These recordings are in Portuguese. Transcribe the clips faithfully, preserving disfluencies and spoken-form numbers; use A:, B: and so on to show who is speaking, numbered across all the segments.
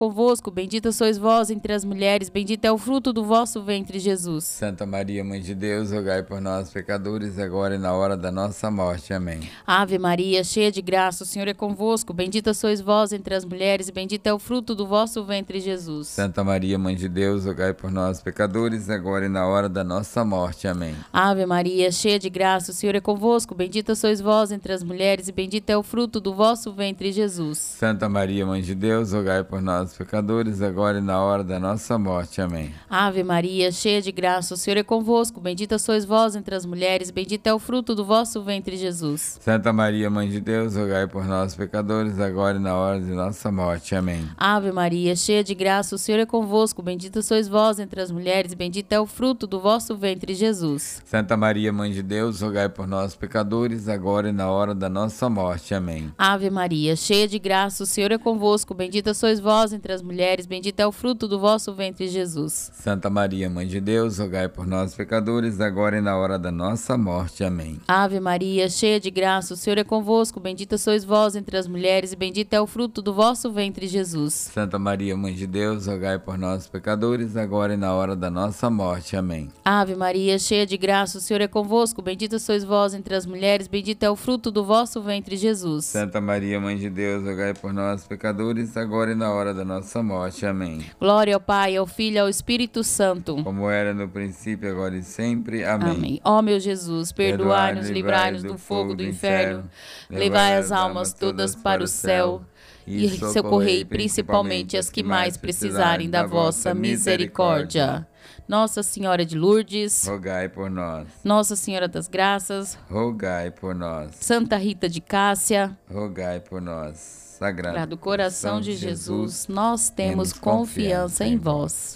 A: convosco, bendita sois vós entre as mulheres, bendito é o fruto do vosso ventre, Jesus.
B: Santa Maria, Mãe de Deus, rogai por nós, pecadores, agora e na hora da nossa morte. Amém.
A: Ave Maria, cheia de graça, o Senhor é convosco, bendita sois vós entre as mulheres, e bendito é o fruto do vosso ventre, Jesus.
B: Santa Maria, Mãe de Deus, rogai por nós, pecadores, agora e na hora da nossa morte. Amém.
A: Ave Maria, cheia de graça, o Senhor é convosco, bendita sois vós entre as mulheres, e bendito é o fruto do vosso ventre, Jesus.
B: Santa Maria, Mãe de Deus, rogai por nós, pecadores, agora e na hora da nossa morte. Amém.
A: Ave Maria, cheia de graça, o Senhor é convosco, bendita sois vós entre as mulheres, bendito é o fruto do vosso ventre, Jesus.
B: Santa Maria, Mãe de Deus, rogai por nós, pecadores, agora e na hora de nossa morte. Amém.
A: Ave Maria, cheia de graça, o Senhor é convosco, bendita sois vós entre as mulheres, bendito é o fruto do vosso ventre, Jesus.
B: Santa Maria, Mãe de Deus, rogai por nós, pecadores, agora e na hora da nossa morte. Amém.
A: Ave Maria, cheia de graça, o Senhor é convosco, bendita sois vós entre as mulheres, bendito é o fruto do vosso ventre, Jesus.
B: Santa Maria, Mãe de Deus, rogai por nós, pecadores, agora e na hora da nossa morte. Amém.
A: Ave Maria, cheia de graça, o Senhor é convosco, bendita sois vós entre as mulheres, e bendito é o fruto do vosso ventre, Jesus.
B: Santa Maria, Mãe de Deus, rogai por nós, pecadores, agora e na hora da nossa morte. Amém.
A: Ave Maria, cheia de graça, o Senhor é convosco, bendita sois vós entre as mulheres, bendito é o fruto do vosso ventre, Jesus.
B: Santa Maria, Mãe de Deus, rogai por nós, pecadores, agora e na hora da nossa morte. Amém.
A: Glória ao Pai, ao Filho e ao Espírito Santo.
B: Como era no princípio, agora e sempre. Amém.
A: Amém. Ó meu Jesus, perdoai-nos, livrai-nos do fogo do inferno, levai as almas todas para o céu e socorrei principalmente as que mais precisarem da vossa misericórdia. Nossa Senhora de Lourdes,
B: rogai por nós.
A: Nossa Senhora das Graças,
B: rogai por nós.
A: Santa Rita de Cássia,
B: rogai por nós. Sagrado,
A: Sagrado Coração de Jesus, nós temos
B: temos
A: confiança em vós.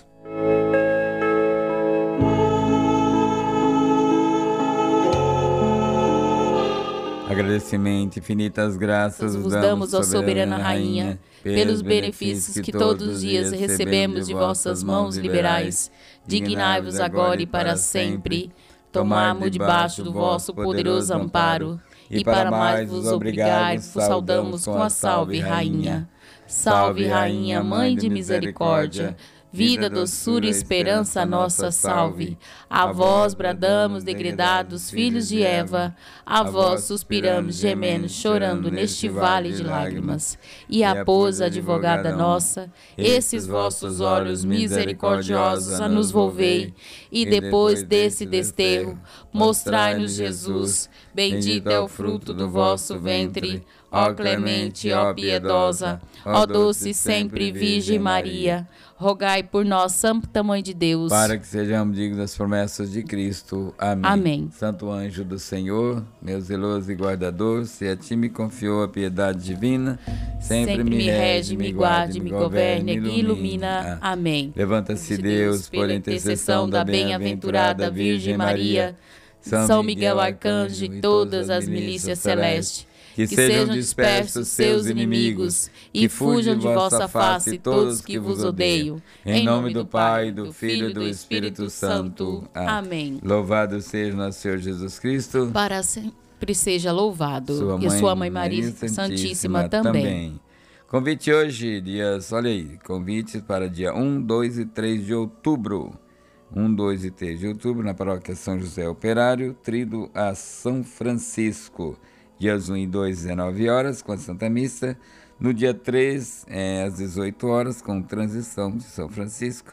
B: Agradecimento, infinitas graças
A: vos damos, ó soberana Rainha, pelos benefícios que todos os dias recebemos de vossas mãos liberais. Dignai-vos agora e para sempre, tomai-mo debaixo do vosso poderoso amparo, e para mais vos obrigar, vos saudamos com a salve, Rainha. Salve, Rainha, Mãe de misericórdia, vida, doçura e esperança, nossa salve. A vós bradamos, degredados filhos de Eva, a vós suspiramos, gemendo, chorando neste vale de lágrimas. E após a advogada nossa, esses vossos olhos misericordiosos a nos volvei, e depois desse desterro, mostrai-nos Jesus, bendito é o fruto do vosso ventre. Ó clemente, ó piedosa, ó doce sempre Virgem Maria, rogai por nós, Santa Mãe de Deus,
B: para que sejamos dignos das promessas de Cristo. Amém.
A: Amém.
B: Santo anjo do Senhor, meu zeloso e guardador, se a ti me confiou a piedade divina, sempre,
A: sempre me rege, me guarde, me governe e ilumina. Amém.
B: Levanta-se Deus, por intercessão da bem-aventurada Virgem Maria,
A: São Miguel Arcanjo e todas as milícias celestes, que sejam dispersos seus inimigos, e fujam de vossa face todos que vos odeiam.
B: Em nome do Pai, do Filho e do Espírito Santo.
A: Amém.
B: Louvado seja nosso Senhor Jesus Cristo.
A: Para sempre seja louvado.
B: Sua
A: e
B: mãe,
A: sua Mãe Maria Santíssima, Santíssima também. também.
B: Convite hoje, dias, olha aí, convite para dia um, dois e três de outubro. um, dois e três de outubro, na paróquia São José Operário, trido a São Francisco. Dias um e dois, dezenove horas, com a Santa Missa. No dia três, é, às dezoito horas, com transição de São Francisco.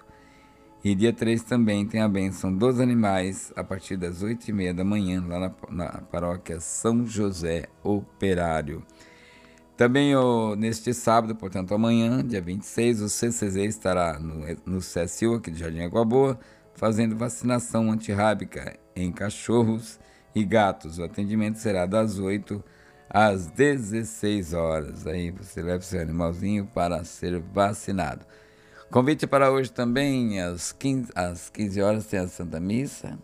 B: E dia três também tem a bênção dos animais, a partir das oito e meia da manhã, lá na, na paróquia São José Operário. Também o, neste sábado, portanto amanhã, dia vinte e seis, o C C Z estará no, no C S U, aqui de Jardim Água Boa, fazendo vacinação antirrábica em cachorros e gatos. O atendimento será das oito às dezesseis horas. Aí você leva seu animalzinho para ser vacinado. Convite para hoje também, às quinze, às quinze horas, tem a Santa Missa.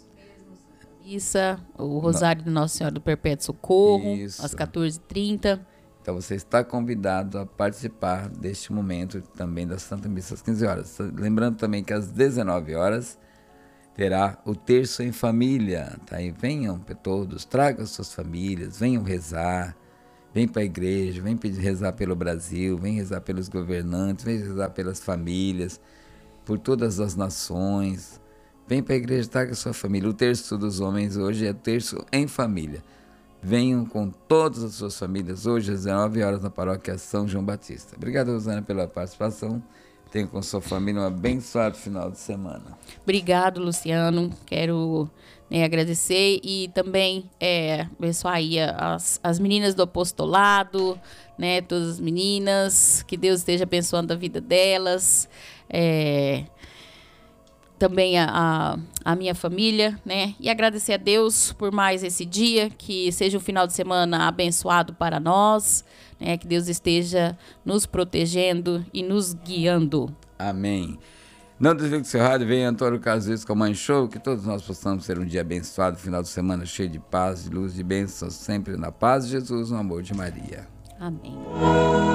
A: Missa, o Rosário de Nossa Senhora do Perpétuo Socorro, Isso. às quatorze e trinta.
B: Então você está convidado a participar deste momento também da Santa Missa às quinze horas. Lembrando também que às dezenove horas terá o terço em família, tá? E venham todos, tragam suas famílias, venham rezar, Vem para a igreja, vem pedir, rezar pelo Brasil, vem rezar pelos governantes, vem rezar pelas famílias, por todas as nações. Vem para a igreja, estar com a sua família. O terço dos homens hoje é terço em família. Venham com todas as suas famílias hoje às dezenove horas na paróquia São João Batista. Obrigado, Rosana, pela participação. Tenha com sua família um abençoado final de semana.
A: Obrigado, Luciano. Quero né, agradecer e também é, abençoar aí as, as meninas do apostolado, né, todas as meninas, que Deus esteja abençoando a vida delas. É, também a, a, a minha família, né? E agradecer a Deus por mais esse dia, que seja um final de semana abençoado para nós, né? Que Deus esteja nos protegendo e nos guiando.
B: Amém. Não desligue do seu rádio, vem Antônio Carlos com a Mãe Show, que todos nós possamos ter um dia abençoado, final de semana cheio de paz, de luz, de bênçãos, sempre na paz de Jesus, no amor de Maria.
A: Amém.